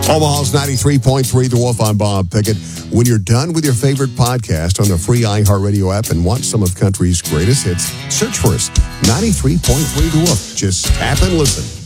Omaha's 93.3 The Wolf. I'm Bob Pickett. When you're done with your favorite podcast on the free iHeartRadio app and want some of country's greatest hits, search for us. 93.3 The Wolf. Just tap and listen.